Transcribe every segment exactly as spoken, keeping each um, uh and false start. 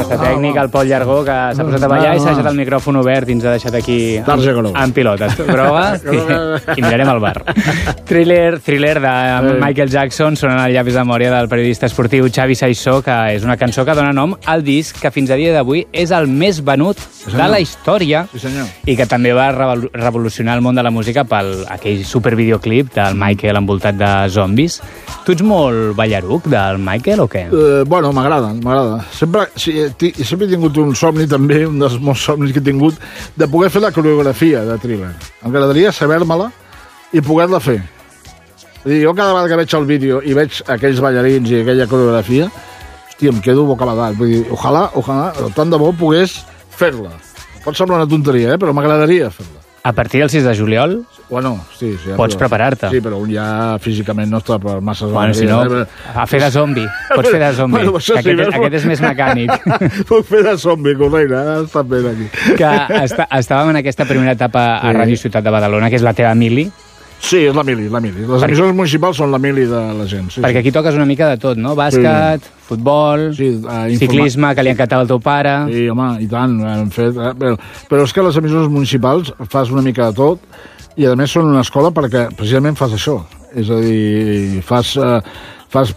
nostre tècnic, el Pol Llargó, que s'ha posat a ballar i s'ha deixat el micròfon obert i ens ha deixat aquí en, en pilota groga i, i mirarem el bar. Thriller, thriller de Michael Jackson sonant al llavis de memòria del periodista esportiu Xavi Saissó, que és una cançó que dona nom al disc que fins a dia d'avui és el més venut sí, de la història sí, i que també va revolucionar el món de la música pel aquell supervideoclip del Michael envoltat de zombis. Tu ets molt ballaruc del Michael o què? Uh, bueno, m'agrada, m'agrada. Sempre, sí, sempre he tingut un somni també, un dels molts somnis que he tingut, de poder fer la coreografia de Thriller. M'agradaria saber-me-la i poder-la fer. Dir, jo cada vegada que veig el vídeo i veig aquells ballarins i aquella coreografia, hòstia, em quedo bocabadat. Vull dir, ojalà, ojalà, tant de bo pogués fer-la. Pot semblar una tonteria, eh? Però m'agradaria fer-la. A partir del sis de juliol? Bueno, sí, sí. Pots però, preparar-te. Sí, però un ja físicament no està per massa... Bueno, si no, eh? a fer de zombi. Pots fer de zombi. Bueno, que aquest, sí, aquest és més mecànic. Puc fer de zombi, correcte. Està bé aquí. Que està, estàvem en aquesta primera etapa a sí. Ràdio Ciutat de Badalona, que és la teva mili. Sí, és la mili, la mili. Les emissores municipals són la mili de la gent. Sí, perquè aquí toques una mica de tot, no? Bàsquet, sí. futbol, sí, uh, ciclisme, que li ha encantat el teu pare... Sí, home, i tant, hem fet... Eh? Però, però és que les emissores municipals fas una mica de tot i, a més, són una escola perquè precisament fas això. És a dir, fas... Eh, fas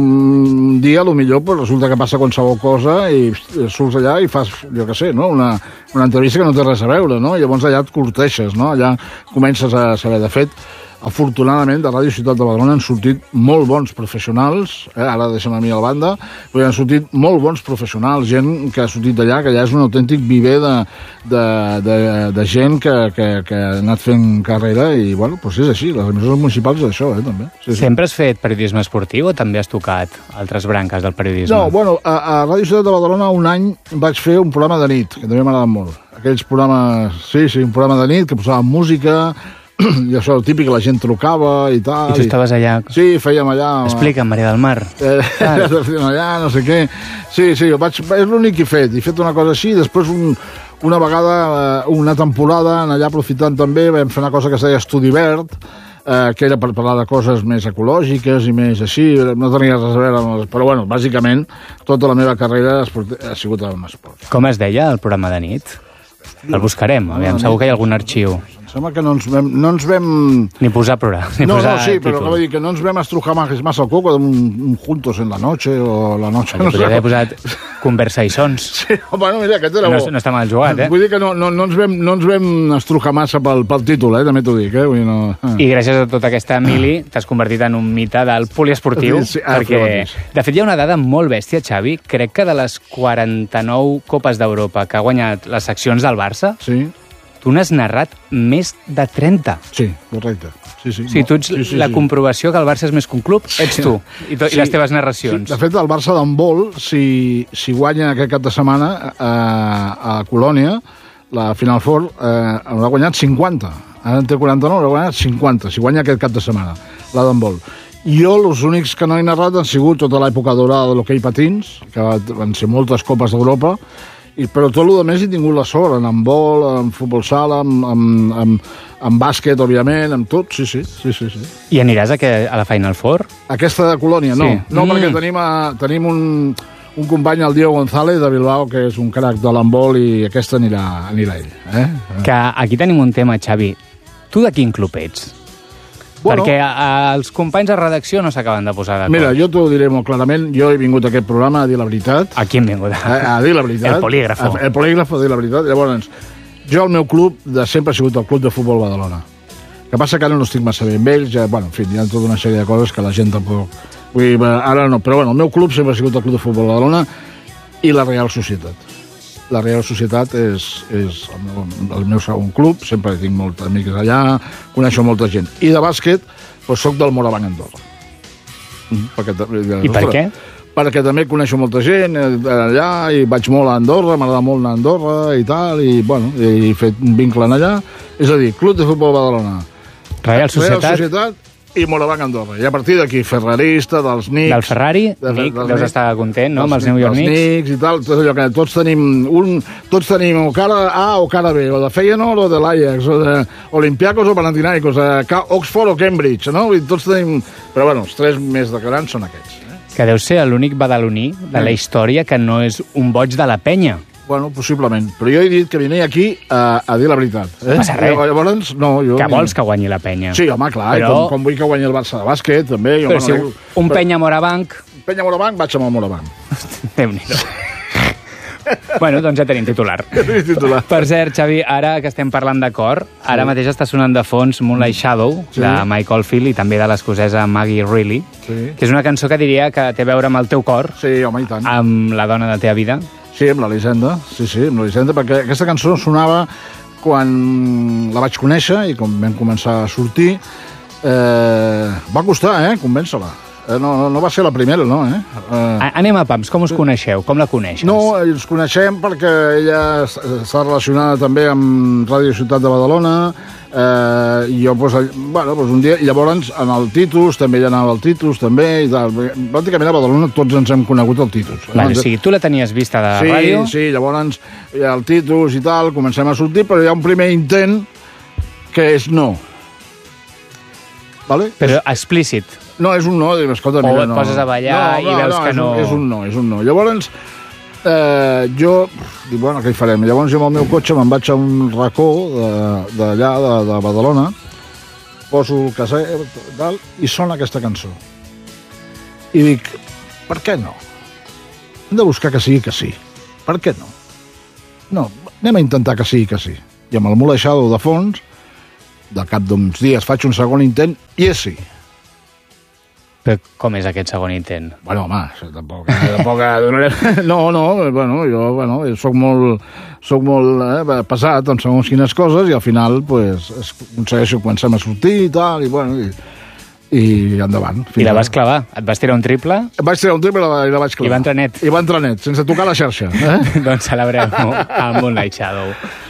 un dia, potser pues, resulta que passa qualsevol cosa i surts allà i fas, jo què sé, no? una, una entrevista que no té res a veure, no? I llavors allà et corteixes, no? Allà comences a saber. De fet, afortunadament, de Ràdio Ciutat de Badalona han sortit molt bons professionals, eh? Ara deixem a mi a la banda, però han sortit molt bons professionals, gent que ha sortit d'allà, que ja és un autèntic viver de, de, de, de gent que, que, que ha anat fent carrera i, bueno, doncs és així, les emissores municipals és això, eh, també. Sí, sí. Sempre has fet periodisme esportiu o també has tocat altres branques del periodisme? No, bueno, a, a Ràdio Ciutat de Badalona un any vaig fer un programa de nit, que també m'agrada molt. Aquells programes, sí, sí, un programa de nit que posàvem música... i això, el típic, la gent trucava i tal. I tu estaves allà? Sí, fèiem allà... Explica'm, Maria del Mar. Eh, allà, no sé què. Sí, sí, jo vaig, és l'únic que he fet. He fet una cosa així, després un, una vegada, una temporada, allà aprofitant també, vam fer una cosa que es deia Estudi Verd, eh, que era per parlar de coses més ecològiques i més així, no tenia res a veure amb les... Però, bueno, bàsicament, tota la meva carrera ha sigut amb esport. Com es deia el programa de nit? El buscarem, aviam, segur que hi ha algun arxiu. Sembla que no ens vam... No ens vam... Ni posar programa. Ni no, posar no, sí, títol. però que vull dir que no ens vam estrujar más al coco d'un un juntos en la noche o la noche. No podria haver posat conversa i sons. Sí, bueno, mira, aquest era no, bo. No està mal jugat, eh? Vull dir que no, no, no, ens, vam, no ens vam estrujar massa pel, pel títol, eh? També t'ho dic, eh? Vull dir, no... I gràcies a tota aquesta mili t'has convertit en un mite del poliesportiu, sí, sí, ah, perquè, de fet, hi ha una dada molt bèstia, Xavi. Crec que de les quaranta-nou Copes d'Europa que ha guanyat les seccions del Barça, sí. Tu n'has narrat més de trenta. Sí, correcte. Sí, sí, o sigui, tu ets sí, sí, la sí. comprovació que el Barça és més que un club, ets tu, i, to, sí. i les teves narracions. Sí. De fet, el Barça d'handbol, si, si guanya aquest cap de setmana a, a Colònia, la Final Four, eh, haurà guanyat cinquanta. Ara en té quaranta-nou, haurà guanyat cinquanta, si guanya aquest cap de setmana, la d'handbol. Jo, els únics que no he narrat han sigut tota l'època dorada de l'hoquei patins, que van ser moltes copes d'Europa, I, però tot el més he tingut la sort, en handbol, en futbol sala, en, en, en, en bàsquet, òbviament, en tot, sí, sí. sí, sí, sí. I aniràs a, que, a la Final Four? Aquesta de Colònia, no. Sí. No, mm. perquè tenim, a, tenim un, un company, el Diego González, de Bilbao, que és un crac de l'handbol, i aquesta anirà, anirà ell. Eh? Que aquí tenim un tema, Xavi. Tu de quin club ets? Bueno, perquè a, a, els companys de redacció no s'acaben de posar d'acord. Mira, jo t'ho diré molt clarament. Jo he vingut a aquest programa a dir la veritat. A qui hem vingut? A, a dir la veritat. El polígrafo. A, el polígrafo, a dir la veritat. Llavors, jo, el meu club de sempre ha sigut el Club de Futbol Badalona. Que passa que ara no estic massa bé amb ells. Ja, bueno, en fi, hi ha tota una sèrie de coses que la gent tampoc... Vull dir, ara no. Però bueno, el meu club sempre ha sigut el Club de Futbol Badalona i la Real Societat. La Real Societat és, és el, meu, el meu segon club, sempre tinc molts amics allà, coneixo molta gent. I de bàsquet, doncs soc del Morabanc Andorra. Mm, perquè, I per què? Perquè també coneixo molta gent allà, i vaig molt a Andorra, m'agrada molt anar a Andorra i tal, i bueno, he fet un vincle allà. És a dir, Club de Futbol Badalona, Real Societat, Real Societat i Morabanc Andorra. I a partir d'aquí, ferrarista, dels Knicks... Del Ferrari, de, Nick, deus Knicks, estar content, no?, amb els New York Knicks. Els Knicks i tal, tot allò que tots tenim, un, tots tenim o cara A o cara B, o de Feyenoord o de l'Ajax, o de Olympiacos o Panathinaikos, Oxford o Cambridge, no? I tots tenim... Però bueno, els tres més de grans són aquests. Eh? Que deu ser l'únic badaloní de la història que no és un boig de la penya. Bueno, possiblement. Però jo he dit que venia aquí a, a dir la veritat. Eh? No passa res. Llavors, no, jo... Que vols que guanyi la penya. Sí, home, clar, però... com, com vull que guanyi el Barça de bàsquet, també. Jo, però si no... un penya Morabanc... Un penya Morabanc, vaig amb el Morabanc. Déu-n'hi-do. Bueno, doncs ja tenim titular. Ja tenim titular. Per cert, Xavi, ara que estem parlant de cor, sí. ara mateix està sonant de fons Moonlight Shadow, sí. de Mike Oldfield, i també de l'escocesa Maggie Reilly, sí. que és una cançó que diria que té a veure amb el teu cor, sí, home, i tant. amb la dona de la teva vida. Sí, amb l'Elisenda, sí, sí, amb l'Elisenda, perquè aquesta cançó sonava quan la vaig conèixer i quan vam començar a sortir. Eh, va costar, eh, convèncer-la. Eh, no, no, no va ser la primera, no, eh? eh... Anem a pams, com us coneixeu? Com la coneixes? No, ens coneixem perquè ella està relacionada també amb Ràdio Ciutat de Badalona, eh, i jo, doncs, bueno, doncs un dia, i llavors en el Titus, també ella anava al Titus, també, i tal. Pràcticament a Badalona tots ens hem conegut al Titus. Vale, o sigui, tu la tenies vista de sí, ràdio? Sí, sí, llavors al Titus i tal, comencem a sortir, però hi ha un primer intent que és no. Vale? Però explícit. No, és un no, dic, escolta, mira, no. O et poses a ballar no, no, i veus no, que és no... Un, és un no, és un no. Llavors, eh, jo, dic, bueno, què hi farem? Llavors jo amb el meu cotxe me'n vaig a un racó d'allà, de, de, de Badalona, poso el caset, tal, i sona aquesta cançó. I dic, per què no? Hem de buscar que sigui que sí. Per què no? No, anem a intentar que sigui que sí. I amb el Moonlight Shadow de fons, de cap d'uns dies faig un segon intent, i és sí. Però com és aquest segon intent? Bueno, home, tampoc... Eh, tampoc eh, no, no, bueno, jo bueno, soc molt, soc molt eh, pesat en segons quines coses i al final pues, aconsegueixo, comencem a sortir i tal, i bueno... I, i endavant. I la vas clavar? Et vas tirar un triple? Vaig tirar un triple i la, i la vaig clavar. I va entrar net. I va entrar net, sense tocar la xarxa. Eh? Doncs celebrem amb Moonlight Shadow.